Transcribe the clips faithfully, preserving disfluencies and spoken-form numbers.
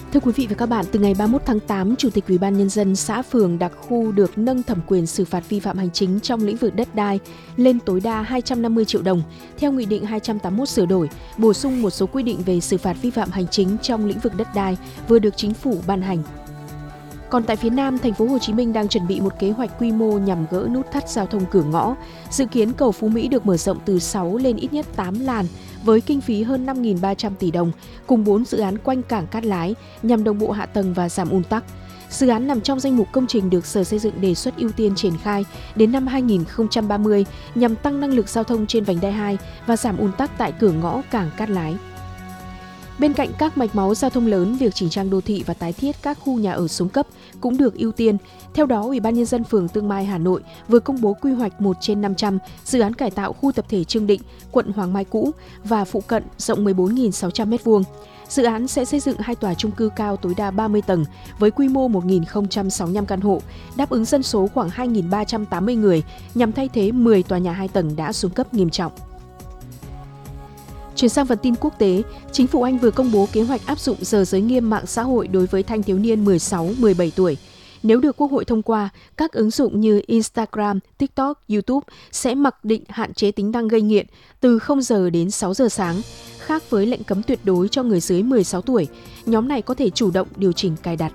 Thưa quý vị và các bạn, từ ngày ba mươi mốt tháng tám, Chủ tịch Ủy ban Nhân dân xã phường đặc khu được nâng thẩm quyền xử phạt vi phạm hành chính trong lĩnh vực đất đai lên tối đa hai trăm năm mươi triệu đồng, theo Nghị định hai trăm tám mươi mốt sửa đổi, bổ sung một số quy định về xử phạt vi phạm hành chính trong lĩnh vực đất đai vừa được Chính phủ ban hành. Còn tại phía Nam, thành phố Hồ Chí Minh đang chuẩn bị một kế hoạch quy mô nhằm gỡ nút thắt giao thông cửa ngõ. Dự kiến cầu Phú Mỹ được mở rộng từ sáu lên ít nhất tám làn với kinh phí hơn năm nghìn ba trăm tỷ đồng, cùng bốn dự án quanh cảng Cát Lái nhằm đồng bộ hạ tầng và giảm ùn tắc. Dự án nằm trong danh mục công trình được Sở Xây dựng đề xuất ưu tiên triển khai đến năm hai nghìn không trăm ba mươi nhằm tăng năng lực giao thông trên vành đai hai và giảm ùn tắc tại cửa ngõ cảng Cát Lái. Bên cạnh các mạch máu giao thông lớn, việc chỉnh trang đô thị và tái thiết các khu nhà ở xuống cấp cũng được ưu tiên. Theo đó, Ủy ban Nhân dân phường Tương Mai, Hà Nội vừa công bố quy hoạch một trên năm trăm dự án cải tạo khu tập thể Trương Định, quận Hoàng Mai cũ và phụ cận rộng mười bốn nghìn sáu trăm mét vuông. Dự án sẽ xây dựng hai tòa chung cư cao tối đa ba mươi tầng với quy mô một nghìn không trăm sáu mươi lăm căn hộ, đáp ứng dân số khoảng hai nghìn ba trăm tám mươi người nhằm thay thế mười tòa nhà hai tầng đã xuống cấp nghiêm trọng. Chuyển sang phần tin quốc tế, Chính phủ Anh vừa công bố kế hoạch áp dụng giờ giới nghiêm mạng xã hội đối với thanh thiếu niên mười sáu mười bảy tuổi. Nếu được Quốc hội thông qua, các ứng dụng như Instagram, TikTok, YouTube sẽ mặc định hạn chế tính năng gây nghiện từ không giờ đến sáu giờ sáng. Khác với lệnh cấm tuyệt đối cho người dưới mười sáu tuổi, nhóm này có thể chủ động điều chỉnh cài đặt.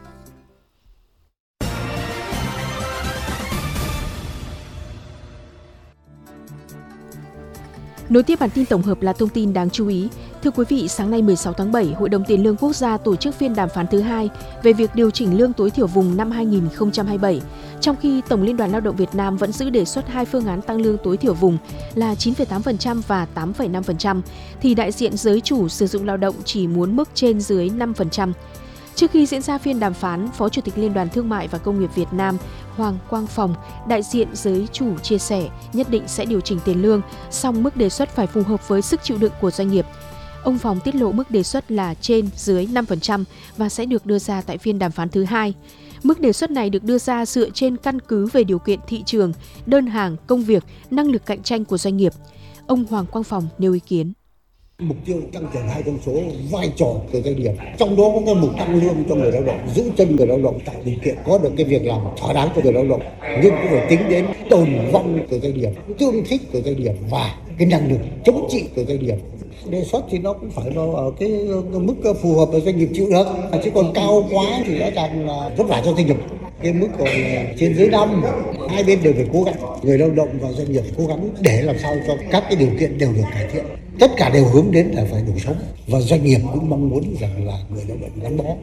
Nối tiếp bản tin tổng hợp là thông tin đáng chú ý. Thưa quý vị, sáng nay mười sáu tháng bảy, Hội đồng Tiền lương Quốc gia tổ chức phiên đàm phán thứ hai về việc điều chỉnh lương tối thiểu vùng năm hai nghìn không trăm hai mươi bảy. Trong khi Tổng Liên đoàn Lao động Việt Nam vẫn giữ đề xuất hai phương án tăng lương tối thiểu vùng là chín phẩy tám phần trăm và tám phẩy năm phần trăm, thì đại diện giới chủ sử dụng lao động chỉ muốn mức trên dưới năm phần trăm. Trước khi diễn ra phiên đàm phán, Phó Chủ tịch Liên đoàn Thương mại và Công nghiệp Việt Nam Hoàng Quang Phòng, đại diện giới chủ chia sẻ nhất định sẽ điều chỉnh tiền lương, song mức đề xuất phải phù hợp với sức chịu đựng của doanh nghiệp. Ông Phòng tiết lộ mức đề xuất là trên dưới năm phần trăm và sẽ được đưa ra tại phiên đàm phán thứ hai. Mức đề xuất này được đưa ra dựa trên căn cứ về điều kiện thị trường, đơn hàng, công việc, năng lực cạnh tranh của doanh nghiệp. Ông Hoàng Quang Phòng nêu ý kiến. Mục tiêu tăng trưởng hai con số, vai trò của doanh nghiệp, trong đó có cái mục tăng lương cho người lao động, giữ chân người lao động, tạo điều kiện có được cái việc làm thỏa đáng cho người lao động, nhưng cũng phải tính đến tồn vong của doanh nghiệp, tương thích của doanh nghiệp và cái năng lực chống chịu của doanh nghiệp. Đề xuất thì nó cũng phải nó ở cái mức phù hợp với doanh nghiệp chịu được, chứ còn cao quá thì rõ ràng là vất vả cho doanh nghiệp. Cái mức còn trên dưới năm, hai bên đều phải cố gắng, người lao động và doanh nghiệp cố gắng để làm sao cho các cái điều kiện đều được cải thiện. Tất cả đều hướng đến là phải đủ sống và doanh nghiệp cũng mong muốn rằng là người lao động gắn bó.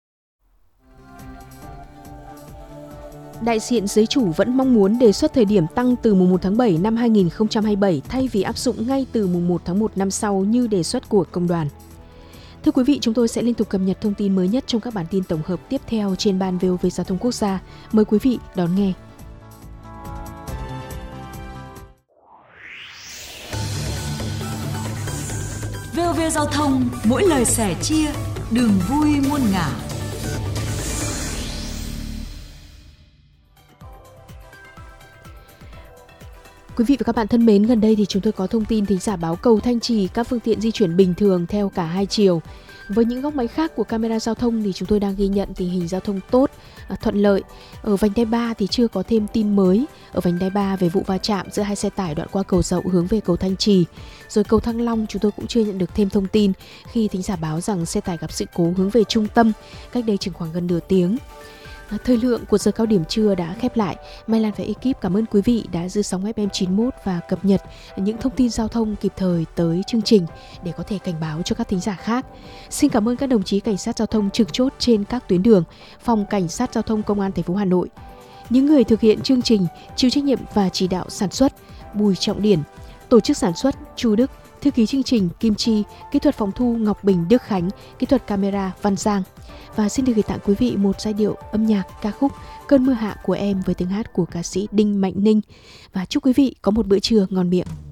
Đại diện giới chủ vẫn mong muốn đề xuất thời điểm tăng từ mùng một tháng bảy năm hai nghìn không trăm hai mươi bảy thay vì áp dụng ngay từ mùng một tháng một năm sau như đề xuất của công đoàn. Thưa quý vị, chúng tôi sẽ liên tục cập nhật thông tin mới nhất trong các bản tin tổng hợp tiếp theo trên Ban vê o vê Giao thông Quốc gia. Mời quý vị đón nghe. vê o vê Giao thông, mỗi lời sẻ chia, đường vui muôn ngả. Quý vị và các bạn thân mến, gần đây thì chúng tôi có thông tin thính giả báo cầu Thanh Trì các phương tiện di chuyển bình thường theo cả hai chiều. Với những góc máy khác của camera giao thông thì chúng tôi đang ghi nhận tình hình giao thông tốt, thuận lợi. Ở vành đai ba thì chưa có thêm tin mới. Ở vành đai ba về vụ va chạm giữa hai xe tải đoạn qua cầu Dậu hướng về cầu Thanh Trì. Rồi cầu Thăng Long chúng tôi cũng chưa nhận được thêm thông tin khi thính giả báo rằng xe tải gặp sự cố hướng về trung tâm cách đây chừng khoảng gần nửa tiếng. Thời lượng của giờ cao điểm trưa đã khép lại. Mai Lan và ekip cảm ơn quý vị đã giữ sóng ép em chín mốt và cập nhật những thông tin giao thông kịp thời tới chương trình để có thể cảnh báo cho các thính giả khác. Xin cảm ơn các đồng chí cảnh sát giao thông trực chốt trên các tuyến đường, Phòng Cảnh sát Giao thông Công an thành phố Hà Nội. Những người thực hiện chương trình, chịu trách nhiệm và chỉ đạo sản xuất, Bùi Trọng Điển, tổ chức sản xuất, Chu Đức, thư ký chương trình Kim Chi, kỹ thuật phòng thu Ngọc Bình Đức Khánh, kỹ thuật camera Văn Giang. Và xin được gửi tặng quý vị một giai điệu âm nhạc ca khúc Cơn mưa hạ của em với tiếng hát của ca sĩ Đinh Mạnh Ninh. Và chúc quý vị có một bữa trưa ngon miệng.